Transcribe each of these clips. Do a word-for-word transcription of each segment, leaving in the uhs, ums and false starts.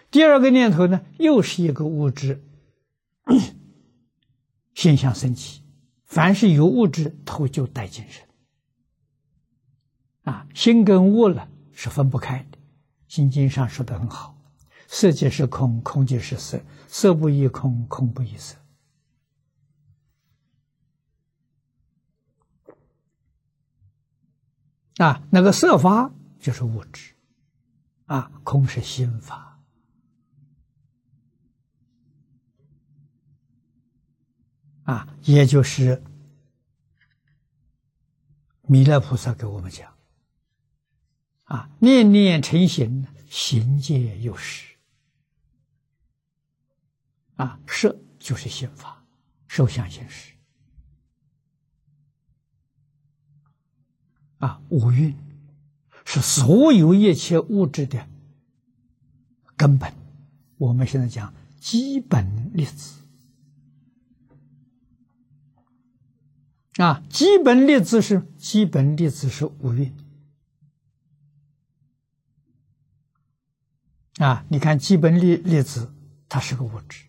第二个念头呢，又是一个物质现象升起。凡是有物质，头就带精神。啊，心跟物了是分不开的。心经上说的很好：色即是空，空即是色，色不异空，空不异色。啊，那个色法就是物质，啊，空是心法。啊，也就是弥勒菩萨给我们讲，啊，念念成形，形界有实。啊，色就是心法，受想行识。啊，五蕴是所有一切物质的根本。我们现在讲基本粒子。啊，基本粒子是基本粒子是五蕴。啊，你看基本粒粒子，它是个物质。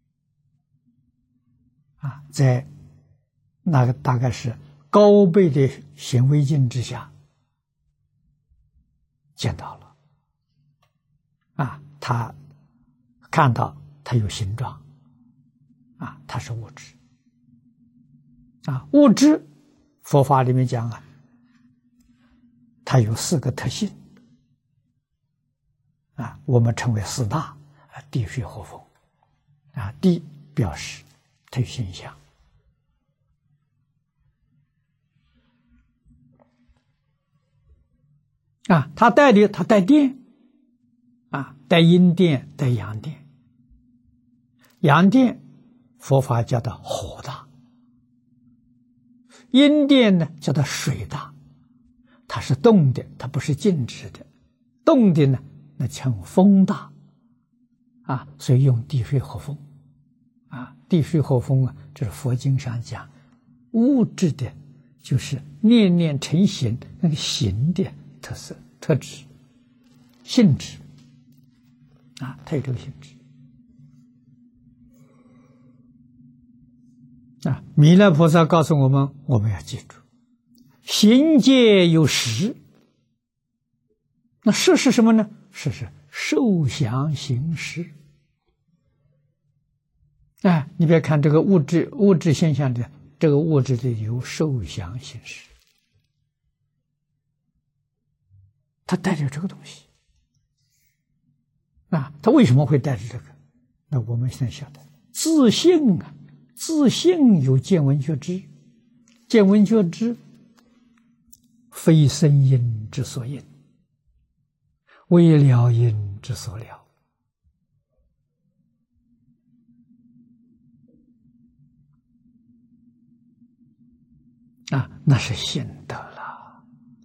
啊，在那个大概是高倍的显微镜之下见到了。啊，他看到它有形状。啊，它是物质。啊，物质，佛法里面讲啊，它有四个特性。啊，我们称为四大：啊，地水火风。啊，地表示它有形象。啊，它带的它带电。啊，带阴电，带阳电。阳电，佛法叫它火大。阴电呢，叫它水大，它是动的，它不是静止的。动的呢，那称风大。啊，所以用地水火风。啊，地水火风啊，这是佛经上讲物质的，就是念念成形那个形的特色、特质、性质。啊，它有这个性质。啊，弥勒菩萨告诉我们，我们要记住，行界有实。那实是什么呢？实是受想行识。哎，你别看这个物质物质现象的，这个物质里有受想行识，它带着这个东西。啊，它为什么会带着这个？那我们现在晓得，自信啊。自性有见闻觉知，见闻觉知非生因之所因，为了因之所了。啊，那是信得了。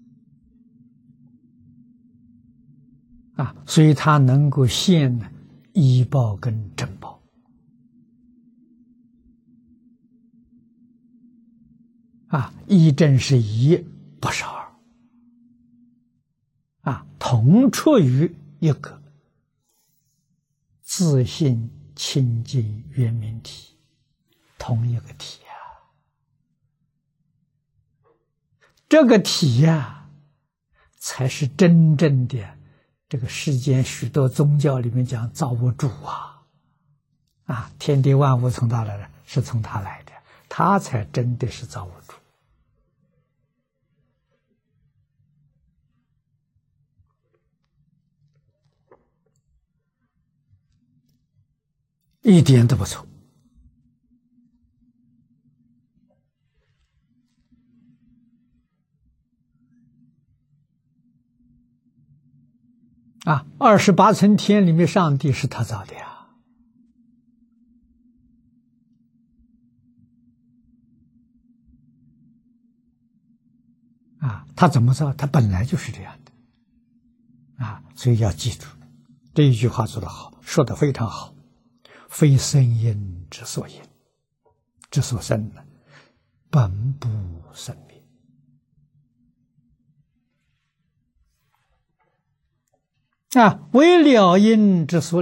啊，所以它能够现呢依报跟正报。啊，一正是一，不是二。啊，同出于一个自性清净圆明体，同一个体啊。这个体呀、啊，才是真正的这个世间许多宗教里面讲造物主啊。啊，天地万物从哪来的？是从他来的，他才真的是造物主。一点都不错。啊，二十八层天里面，上帝是他造的呀。啊，他怎么造？他本来就是这样的。啊，所以要记住这一句话，做得好，说得非常好。非生因之所因，之所生呢，本不生灭。啊，为了因之所